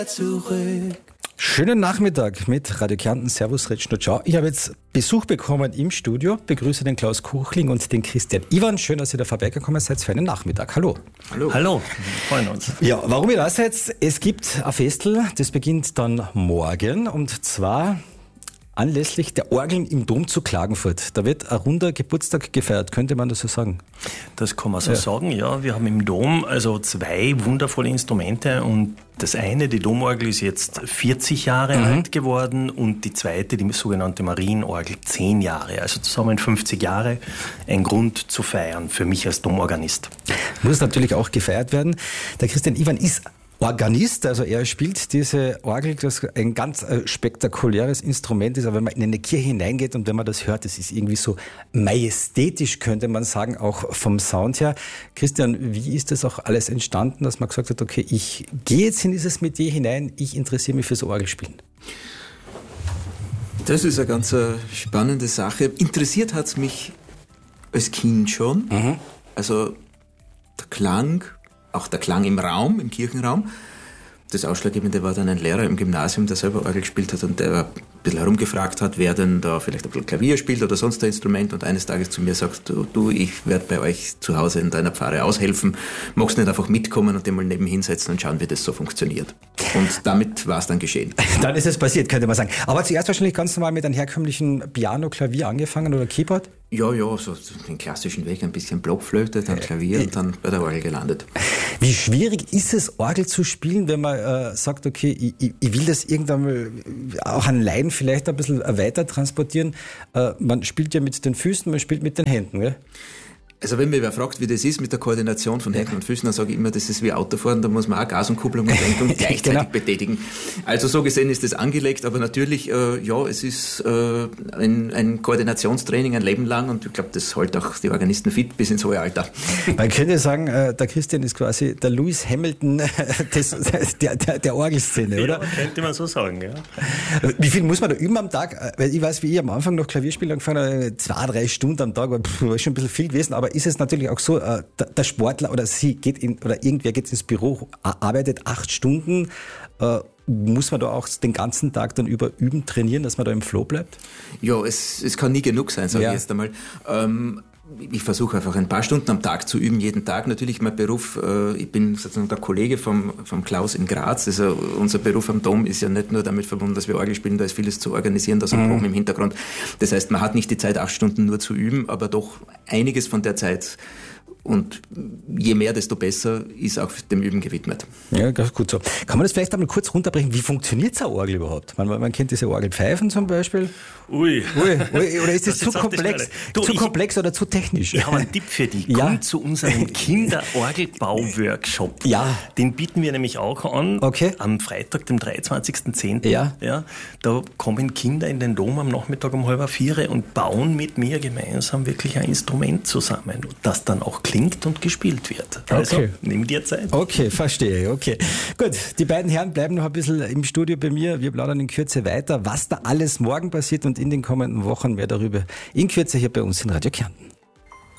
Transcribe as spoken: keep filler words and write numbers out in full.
zurück. Schönen Nachmittag mit Radio Kärnten. Servus, Retschno, ciao. Ich habe jetzt Besuch bekommen im Studio. Begrüße den Klaus Kuchling und den Christian Iwan. Schön, dass ihr da vorbeigekommen seid für einen Nachmittag. Hallo. Hallo. Hallo, wir freuen uns. Ja, warum ihr da seid? Es gibt ein Festel, das beginnt dann morgen und zwar anlässlich der Orgeln im Dom zu Klagenfurt. Da wird ein runder Geburtstag gefeiert, könnte man das so sagen? Das kann man so Ja. sagen, ja. Wir haben im Dom also zwei wundervolle Instrumente und das eine, die Domorgel, ist jetzt vierzig Jahre Mhm. alt geworden und die zweite, die sogenannte Marienorgel, zehn Jahre. Also zusammen fünfzig Jahre. Ein Grund zu feiern für mich als Domorganist. Muss natürlich auch gefeiert werden. Der Christian Iwan ist Organist, also er spielt diese Orgel, das ein ganz äh, spektakuläres Instrument ist, aber wenn man in eine Kirche hineingeht und wenn man das hört, das ist irgendwie so majestätisch, könnte man sagen, auch vom Sound her. Christian, wie ist das auch alles entstanden, dass man gesagt hat, okay, ich gehe jetzt in dieses Metier hinein, ich interessiere mich fürs Orgelspielen? Das ist eine ganz äh, spannende Sache. Interessiert hat es mich als Kind schon. Mhm. Also der Klang, auch der Klang im Raum, im Kirchenraum. Das Ausschlaggebende war dann ein Lehrer im Gymnasium, der selber Orgel gespielt hat und der ein bisschen herumgefragt hat, wer denn da vielleicht ein bisschen Klavier spielt oder sonst ein Instrument und eines Tages zu mir sagt, du, du ich werde bei euch zu Hause in deiner Pfarre aushelfen, magst nicht einfach mitkommen und den mal nebenhin setzen und schauen, wie das so funktioniert. Und damit war es dann geschehen. Dann ist es passiert, könnte man sagen. Aber zuerst wahrscheinlich ganz normal mit einem herkömmlichen Piano, Klavier angefangen oder Keyboard? Ja, ja, so den klassischen Weg, ein bisschen Blockflöte, dann Klavier und dann bei der Orgel gelandet. Wie schwierig ist es, Orgel zu spielen, wenn man äh, sagt, okay, ich, ich, ich will das irgendwann mal auch an Laien vielleicht ein bisschen weiter transportieren. Äh, man spielt ja mit den Füßen, man spielt mit den Händen, gell? Also wenn mir wer fragt, wie das ist mit der Koordination von Händen und Füßen, dann sage ich immer, das ist wie Autofahren, da muss man auch Gas und Kupplung und Lenkung gleichzeitig Genau. betätigen. Also so gesehen ist das angelegt, aber natürlich, äh, ja, es ist äh, ein, ein Koordinationstraining ein Leben lang und ich glaube, das hält auch die Organisten fit bis ins hohe Alter. Man könnte sagen, äh, der Christian ist quasi der Lewis Hamilton des, der, der, der Orgelszene, oder? Ja, könnte man so sagen, ja. Wie viel muss man da üben am Tag? Weil ich weiß, wie ich am Anfang noch Klavierspielen angefangen habe, zwei, drei Stunden am Tag, war, pff, war schon ein bisschen viel gewesen, aber ist es natürlich auch so, äh, der, der Sportler oder sie geht in, oder irgendwer geht ins Büro, arbeitet acht Stunden, äh, muss man da auch den ganzen Tag dann über üben, trainieren, dass man da im Flow bleibt? Ja, es, es kann nie genug sein, sage Ja. ich jetzt einmal. Ähm, ich versuche einfach ein paar Stunden am Tag zu üben, jeden Tag. Natürlich mein Beruf, äh, ich bin sozusagen der Kollege vom, vom Klaus in Graz. Also unser Beruf am Dom ist ja nicht nur damit verbunden, dass wir Orgel spielen, da ist vieles zu organisieren, da sind Proben im Hintergrund. Das heißt, man hat nicht die Zeit, acht Stunden nur zu üben, aber doch einiges von der Zeit. Und je mehr, desto besser ist auch dem Üben gewidmet. Ja, ganz gut so. Kann man das vielleicht einmal kurz runterbrechen? Wie funktioniert so eine Orgel überhaupt? Man, man kennt diese Orgelpfeifen zum Beispiel. Ui. Ui, ui, oder ist das, Das zu ist auf die komplex? Schnelle. Du, zu ich- komplex oder zu technisch? Ich habe einen Tipp für dich. Ja. Komm zu unserem Kinder-Orgelbau-Workshop. Ja. Den bieten wir nämlich auch an. Okay. Am Freitag, dem dreiundzwanzigsten zehnten Ja. Ja, da kommen Kinder in den Dom am Nachmittag um halb vier und bauen mit mir gemeinsam wirklich ein Instrument zusammen, das dann auch klingt und gespielt wird. Also, Okay. nimm dir Zeit. Okay, verstehe, okay. Gut, die beiden Herren bleiben noch ein bisschen im Studio bei mir. Wir plaudern in Kürze weiter, was da alles morgen passiert und in den kommenden Wochen mehr darüber. In Kürze hier bei uns in Radio Kärnten.